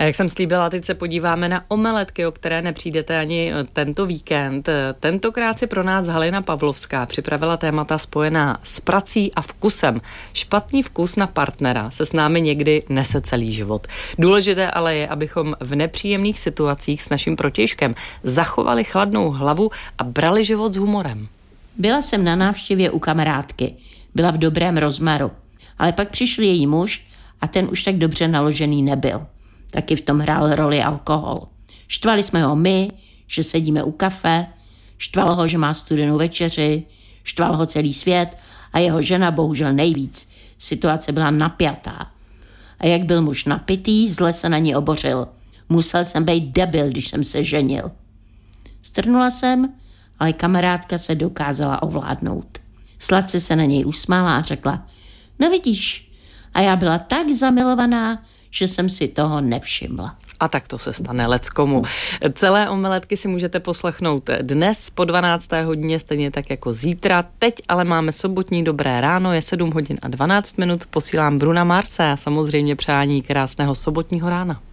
A jak jsem slíbila, teď se podíváme na omeletky, o které nepřijdete ani tento víkend. Tentokrát si pro nás Halina Pavlovská připravila témata spojená s prací a vkusem. Špatný vkus na partnera se s námi někdy nese celý život. Důležité ale je, abychom v nepříjemných situacích s naším protějškem zachovali chladnou hlavu a brali život s humorem. Byla jsem na návštěvě u kamarádky. Byla v dobrém rozmaru. Ale pak přišel její muž a ten už tak dobře naložený nebyl. Taky v tom hrál roli alkohol. Štvali jsme ho my, že sedíme u kafe, štval ho, že má studenou večeři, štval ho celý svět a jeho žena bohužel nejvíc. Situace byla napjatá. A jak byl muž napitý, zle se na ní obořil. Musel jsem být debil, když jsem se ženil. Strnula jsem, ale kamarádka se dokázala ovládnout. Sladce se na něj usmála a řekla, no vidíš, a já byla tak zamilovaná, že jsem si toho nevšimla. A tak to se stane leckomu. Celé omeletky si můžete poslechnout dnes po 12. hodině, stejně tak jako zítra. Teď ale máme sobotní dobré ráno, je 7 hodin a 12 minut. Posílám Bruna Marse a samozřejmě přání krásného sobotního rána.